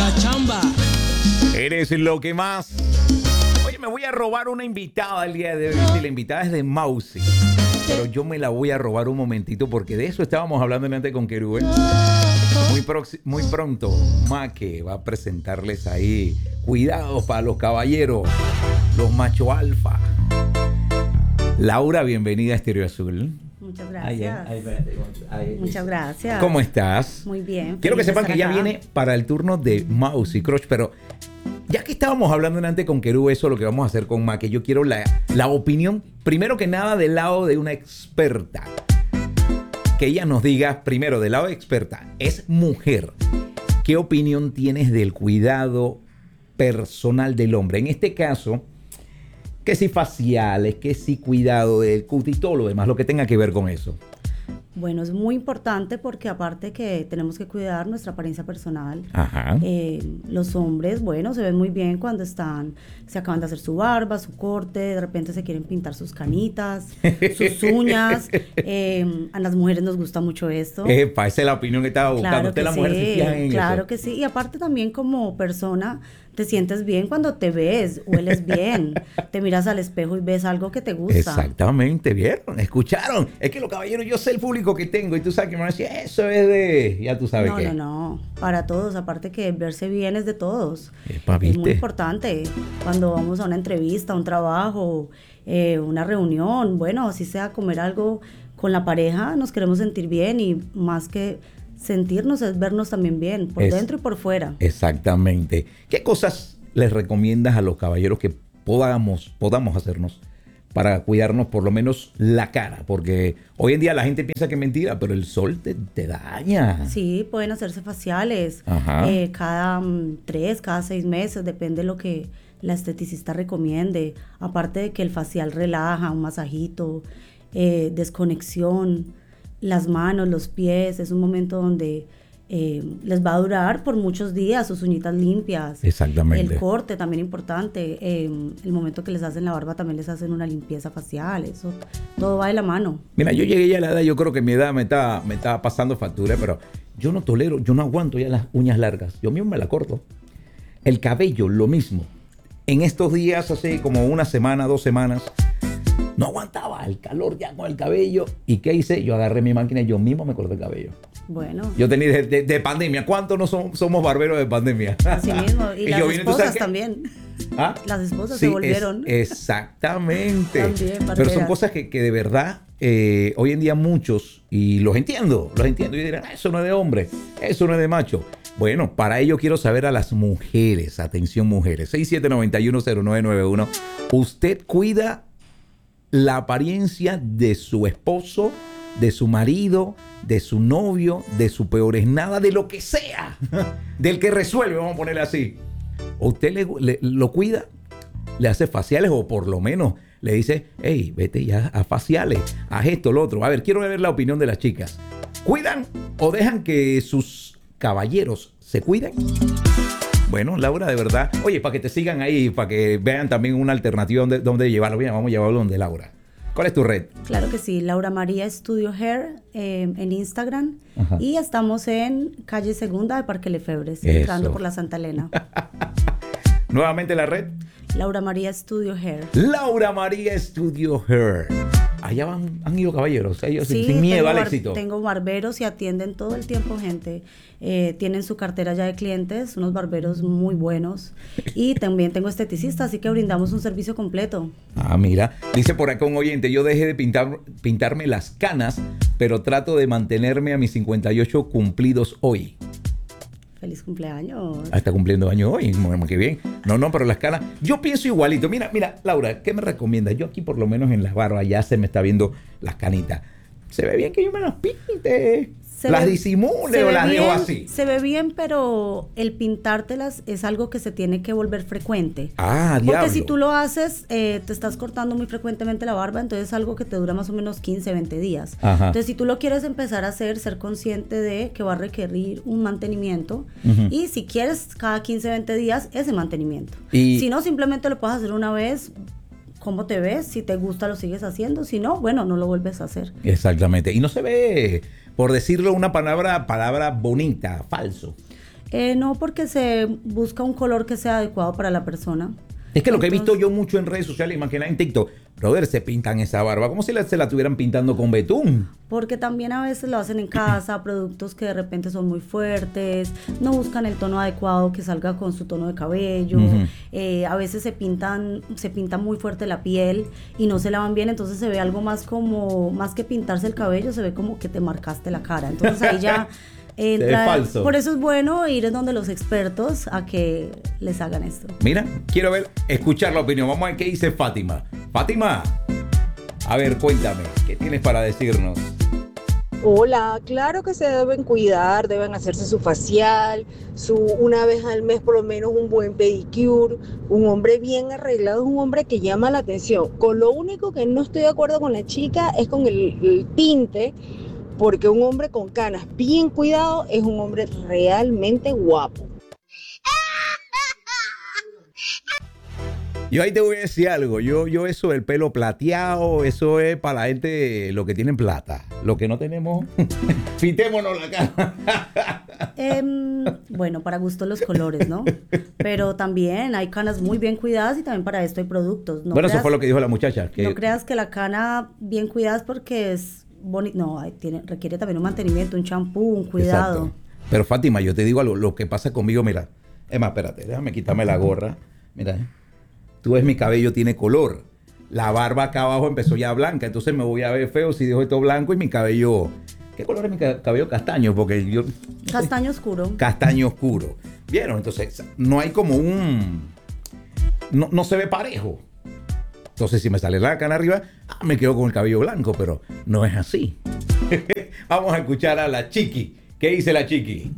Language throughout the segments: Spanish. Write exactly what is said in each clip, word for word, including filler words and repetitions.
Cachamba. Eres lo que más. Oye, me voy a robar una invitada el día de hoy. Si la invitada es de Mousy, pero yo me la voy a robar un momentito porque de eso estábamos hablando antes con Querube. Muy, proxi- muy pronto, Maque va a presentarles ahí. Cuidado para los caballeros, los macho alfa. Laura, bienvenida a Estéreo Azul. Muchas gracias. Ay, ay, espérate, ay, Muchas gracias. ¿Cómo estás? Muy bien. Quiero que feliz de sepan que estar ya acá. viene para el turno de Mouse y Crush, pero ya que estábamos hablando antes con Querube, eso es lo que vamos a hacer con Maque. Yo quiero la, la opinión, primero que nada, del lado de una experta. Que ella nos diga, primero, del lado de experta, es mujer. ¿Qué opinión tienes del cuidado personal del hombre? En este caso, que si faciales, que si cuidado del cutis y todo lo demás, lo que tenga que ver con eso. Bueno, es muy importante porque aparte que tenemos que cuidar nuestra apariencia personal. Ajá. Eh, los hombres, bueno, se ven muy bien cuando están, se acaban de hacer su barba, su corte, de repente se quieren pintar sus canitas, sus uñas. Eh, a las mujeres nos gusta mucho esto. Epa, esa es la opinión que estaba buscando. Claro Usted, que la mujer, sí, se fija en claro eso. que sí. Y aparte también como persona te sientes bien cuando te ves, hueles bien, te miras al espejo y ves algo que te gusta. Exactamente, ¿vieron? ¿Escucharon? Es que los caballeros, yo sé el público que tengo y tú sabes que me van a decir, eso es de... Ya tú sabes No, qué. no, no, para todos, aparte que verse bien es de todos. Epa, Es ¿viste? muy importante cuando vamos a una entrevista, a un trabajo, eh, una reunión, bueno, así sea comer algo con la pareja, nos queremos sentir bien y más que sentirnos es vernos también bien, por Es- dentro y por fuera. Exactamente. ¿Qué cosas les recomiendas a los caballeros que podamos, podamos hacernos para cuidarnos por lo menos la cara? Porque hoy en día la gente piensa que es mentira, pero el sol te, te daña. Sí, pueden hacerse faciales Ajá. eh, cada mm, tres, cada seis meses, depende de lo que la esteticista recomiende. Aparte de que el facial relaja, un masajito, eh, desconexión, las manos, los pies, es un momento donde eh, les va a durar por muchos días sus uñitas limpias. Exactamente. El corte también importante, eh, el momento que les hacen la barba también les hacen una limpieza facial, eso todo va de la mano. Mira, yo llegué ya a la edad, yo creo que mi edad me está, me está pasando factura, pero yo no tolero, yo no aguanto ya las uñas largas. Yo mismo me la corto. El cabello, lo mismo. En estos días, hace como una semana, dos semanas, no aguantaba el calor ya con el cabello. ¿Y qué hice? Yo agarré mi máquina y yo mismo me corté el cabello. Bueno, Yo tenía de, de- de pandemia. ¿Cuántos no som- somos barberos de pandemia? así mismo. Y, Y las yo vine, ¿tú sabes esposas qué? también. ¿Ah? Las esposas Sí, se volvieron. es- exactamente. También, Pero son barberas. cosas que, que de verdad eh, hoy en día muchos, y los entiendo, los entiendo, y dirán, "Ah, eso no es de hombre, eso no es de macho". Bueno, para ello quiero saber a las mujeres, atención mujeres, seis siete nueve uno cero nueve nueve uno. ¿Usted cuida la apariencia de su esposo, de su marido, de su novio, de su peor es nada, de lo que sea, del que resuelve, vamos a ponerle así? ¿Usted le, le- lo cuida? ¿Le hace faciales o por lo menos le dice, hey, vete ya a faciales, haz esto, lo otro? A ver, quiero ver la opinión de las chicas. ¿Cuidan o dejan que sus caballeros se cuiden? Bueno, Laura, de verdad. Oye, para que te sigan ahí, para que vean también una alternativa donde, donde llevarlo. Mira, vamos a llevarlo donde Laura. ¿Cuál es tu red? Claro que sí, Laura María Studio Hair eh, en Instagram. Ajá. Y estamos en calle Segunda de Parque Lefebvre, Eso. entrando por la Santa Elena. Nuevamente la red. Laura María Studio Hair. Laura María Studio Hair. Allá van, han ido caballeros, ellos sin- sin miedo tengo al bar- éxito. Tengo barberos y atienden todo el tiempo gente. Eh, tienen su cartera ya de clientes, unos barberos muy buenos. Y también tengo esteticistas, así que brindamos un servicio completo. Ah, mira, dice por acá un oyente, yo dejé de pintar, pintarme las canas, pero trato de mantenerme a mis cincuenta y ocho cumplidos hoy. Feliz cumpleaños. Ah, está cumpliendo años hoy, bueno, qué bien. No, no, pero las canas, yo pienso igualito. Mira, mira, Laura, ¿qué me recomiendas? Yo aquí por lo menos en las barbas ya se me está viendo las canitas. Se ve bien que yo me las pinte. Se las ve- disimule se o ve las dejo bien, así. Se ve bien, pero el pintártelas es algo que se tiene que volver frecuente. Ah, Porque diablo. si tú lo haces, eh, te estás cortando muy frecuentemente la barba, entonces es algo que te dura más o menos quince, veinte días. Ajá. Entonces, si tú lo quieres empezar a hacer, ser consciente de que va a requerir un mantenimiento. Ujú. Y si quieres cada quince, veinte días, ese mantenimiento. Y- Si no, simplemente lo puedes hacer una vez. ¿Cómo te ves? Si te gusta, lo sigues haciendo. Si no, bueno, no lo vuelves a hacer. Exactamente. Y no se ve, por decirlo una palabra, palabra bonita, falso. Eh, no, porque se busca un color que sea adecuado para la persona. Es que lo que he visto Entonces- yo mucho en redes sociales, más que nada en TikTok, brother, se pintan esa barba como si la, se la estuvieran pintando con betún. Porque también a veces lo hacen en casa, productos que de repente son muy fuertes, no buscan el tono adecuado que salga con su tono de cabello, Ujú. eh, a veces se pintan, se pinta muy fuerte la piel y no se lavan bien, entonces se ve algo más como, más que pintarse el cabello, se ve como que te marcaste la cara. Entonces ahí ya ve entra. falso. Por eso es bueno ir en donde los expertos a que les hagan esto. Mira, quiero ver, escuchar la opinión. Vamos a ver qué dice Fátima. Fátima, a ver, cuéntame, ¿qué tienes para decirnos? Hola, claro que se deben cuidar, deben hacerse su facial, su una vez al mes por lo menos un buen pedicure. Un hombre bien arreglado es un hombre que llama la atención. Con lo único que no estoy de acuerdo con la chica es con el, el tinte, porque un hombre con canas bien cuidado es un hombre realmente guapo. Yo ahí te voy a decir algo. Yo, yo eso del pelo plateado, eso es para la gente, lo que tienen plata. Lo que no tenemos, pintémonos la cara. Em, bueno, para gusto los colores, ¿no? Pero también hay canas muy bien cuidadas y también para esto hay productos. No Bueno, eso creas- fue lo que dijo la muchacha. Que No creas que la cana bien cuidada es porque es bonita. No, hay- tiene, requiere también un mantenimiento, un champú, un cuidado. Exacto. Pero Fátima, yo te digo algo, lo que pasa conmigo, mira. Es más, espérate, déjame quitarme la gorra. Mira, ¿eh? Tú ves mi cabello tiene color. La barba acá abajo empezó ya blanca, entonces me voy a ver feo si dejo esto blanco y mi cabello... ¿Qué color es mi ca- cabello? Castaño, porque yo... Castaño oscuro. Castaño oscuro. ¿Vieron? Entonces, no hay como un... No, no se ve parejo. Entonces, si me sale la cana arriba, ah, me quedo con el cabello blanco, pero no es así. Vamos a escuchar a la Chiqui. ¿Qué dice la Chiqui?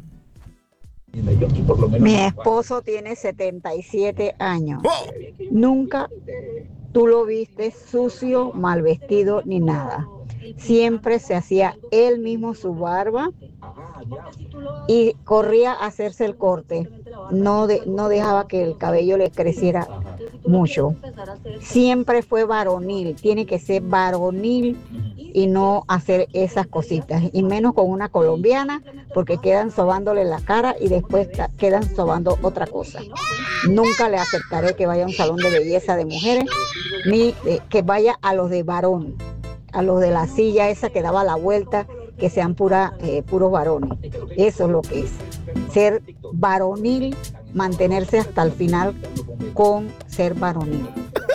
Mi esposo tiene setenta y siete años. ¡Oh! Nunca tú lo viste sucio, mal vestido ni nada. Siempre se hacía él mismo su barba y corría a hacerse el corte. No, de- no dejaba que el cabello le creciera mucho. Siempre fue varonil, tiene que ser varonil y no hacer esas cositas. Y menos con una colombiana, porque quedan sobándole la cara y después ta- quedan sobando otra cosa. Nunca le aceptaré que vaya a un salón de belleza de mujeres, ni eh, que vaya a los de varón, a los de la silla esa que daba la vuelta, que sean pura, eh, puros varones. Eso es lo que es. Ser varonil, mantenerse hasta el final con ser varonil.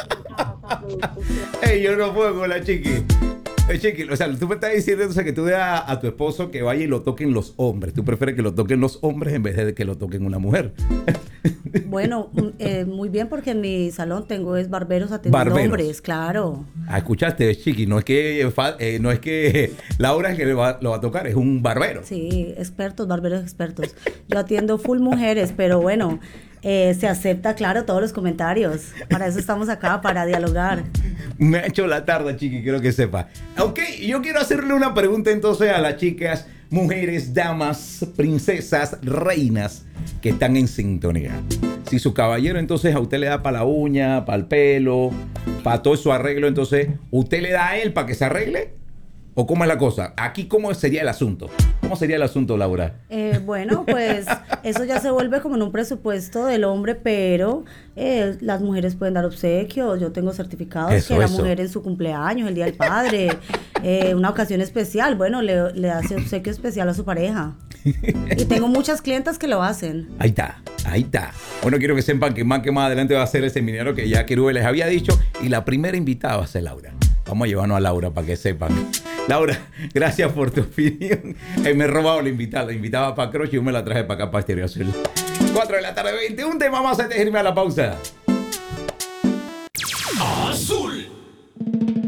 Ey, yo no puedo con la Chiqui. Eh, Chiqui, o sea, tú me estás diciendo entonces que tú dejas a, a tu esposo que vaya y lo toquen los hombres. Tú prefieres que lo toquen los hombres en vez de que lo toquen una mujer. Bueno, mm, eh, muy bien porque en mi salón tengo es barberos atendiendo Barberos. hombres, claro. Ah, escuchaste, Chiqui, no es que eh, fa- eh, no es que Laura es que le va- lo va a tocar, es un barbero. Sí, expertos, barberos expertos. Yo atiendo full mujeres, pero bueno, eh, se acepta, claro, todos los comentarios. Para eso estamos acá, para dialogar. Me ha hecho la tarde, Chiqui, quiero que sepa. Ok, yo quiero hacerle una pregunta entonces a las chicas, mujeres, damas, princesas, reinas que están en sintonía. Si su caballero entonces a usted le da para la uña, para el pelo, para todo su arreglo, entonces, ¿usted le da a él para que se arregle? ¿O cómo es la cosa? Aquí, ¿cómo sería el asunto? ¿Cómo sería el asunto, Laura? Eh, bueno, pues eso ya se vuelve como en un presupuesto del hombre, pero eh, las mujeres pueden dar obsequios. Yo tengo certificados Eso, que la eso. mujer en su cumpleaños, el Día del Padre, eh, una ocasión especial, bueno, le, le hace obsequio especial a su pareja. Y tengo muchas clientas que lo hacen. Ahí está, ahí está. Bueno, quiero que sepan que más que más adelante va a ser el seminario que ya Querube les había dicho y la primera invitada va a ser Laura. Vamos a llevarnos a Laura para que sepan. Laura, gracias por tu opinión. Eh, me he robado la invitada. La invitaba para Croche y yo me la traje para acá, para Estéreo Azul. cuatro de la tarde, veintiún temas más antes de irme a la pausa. Azul.